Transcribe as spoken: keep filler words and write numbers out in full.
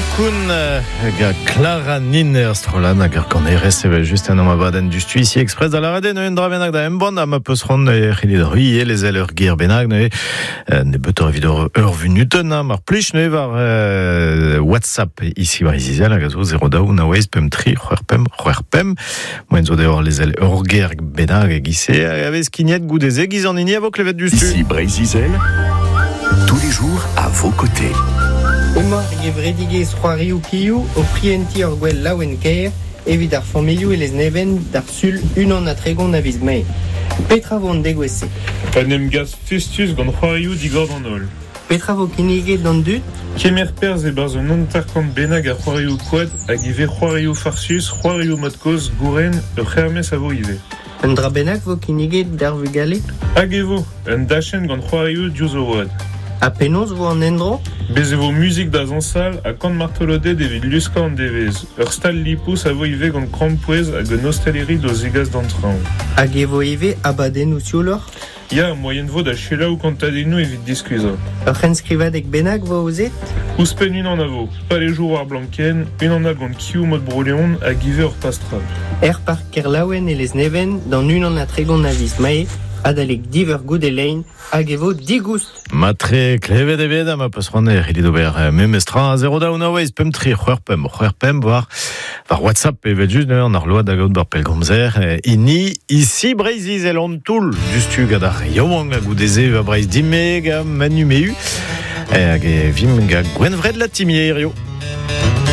Kun ga Clara Niner Strolan agar konerez evel just an am abaden du stu ici express da la rade ne endra benag da embon am apesron e c'hili rui e les ur gir benag ne ne betor evidor ur vu newton mar plij ne var WhatsApp ici var izizel a gazo zero daou na weiz pem tri c'hwerpem c'hwerpem moen zo deor les ur gir benag e gise avez kignet goudeze giz an ini avok levet du stu. Ici Brésil, tous les jours à vos côtés. Omar ge vredigez c'hoari ou kiou o prienti ur gwell laouen kaer evit ar familioù e les neven d'ar sul unan a tregon a viz mei. Petra vont degwese. Un em gaz festus gant c'hoarioù digor an ol. Petra vo kiniget d'an dud? Kemer perz e barz un antarkant benag ar c'hoarioù koad hag ive c'hoarioù farsus, c'hoarioù modkoz, gouren, ur c'hermes a vo ive. Un dra bennak vo kiniget d'ar vu gale? Hag evo, un dachen gant c'hoarioù diouz o oad. A penaos vo an endro? Bez evo muzik da zansal a kant martolodet evit luska an devez. Ur stal lipous a vo ive gant krampouez hag un ostaleri do zegaz d'antrañ. Hag evo ive abaden ou siolor? Ya, moyen vo da chelaou kantadennou evit diskuizot. Ur c'henskrivadet bennak vo ouzet? Ouspen un an a vo, pa le jour war blanken, un an a gant kiou mod broleon hag ive ur pastral. Er par ker laouen e les neven d'an unan a tregon a viz mei adalek diver goud e lein hag evo digoust. Matre klevet evet am apesron e c'hili d'ober memestra zero daou na weiz pem tri c'hwerpem c'hwerpem var var WhatsApp evet just an ar loa da gaout bar pelgomzer ini ici Brésil on toul justu gad ar yaouang a goudeze va Breiz dimme ga manu meu hag e vim ga gwenvred la timier rio.